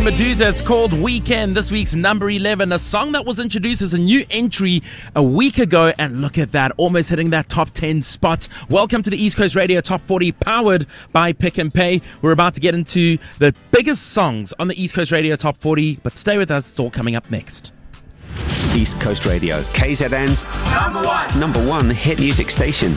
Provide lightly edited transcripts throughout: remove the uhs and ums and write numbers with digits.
Meduza. It's called Weekend. This week's number 11, a song that was introduced as a new entry a week ago. And look at that, almost hitting that top 10 spot. Welcome to the East Coast Radio Top 40, powered by Pick n Pay. We're about to get into the biggest songs on the East Coast Radio Top 40, but stay with us. It's all coming up next. East Coast Radio, KZN's number one hit music station.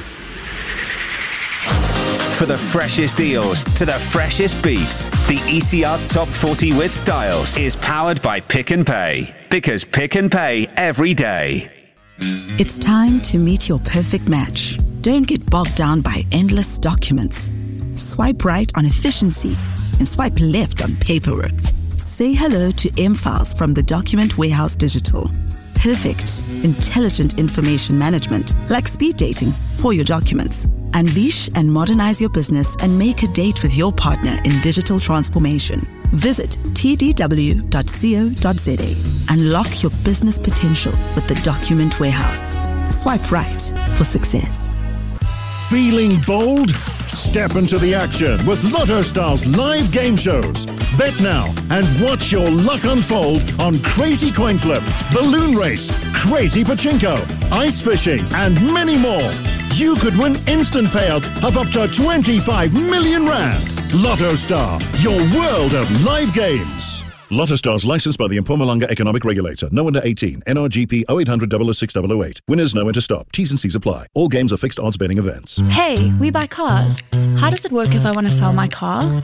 For the freshest deals to the freshest beats, the ECR Top 40 with Styles is powered by Pick n Pay. Because Pick n Pay every day. It's time to meet your perfect match. Don't get bogged down by endless documents. Swipe right on efficiency and swipe left on paperwork. Say hello to M-Files from the Document Warehouse Digital. Perfect, intelligent information management, like speed dating for your documents. Unleash and modernize your business and make a date with your partner in digital transformation. Visit tdw.co.za. Unlock your business potential with the Document Warehouse. Swipe right for success. Feeling bold? Step into the action with Lotto Stars live game shows. Bet now and watch your luck unfold on Crazy Coin Flip, Balloon Race, Crazy Pachinko, Ice Fishing, and many more. You could win instant payouts of up to 25 million rand. Lotto Star, your world of live games. Lotto Stars licensed by the Mpumalanga Economic Regulator. No under 18. NRGP 0800 006 008. Winners know when to stop. T's and C's apply. All games are fixed odds betting events. Hey, we buy cars. How does it work if I want to sell my car?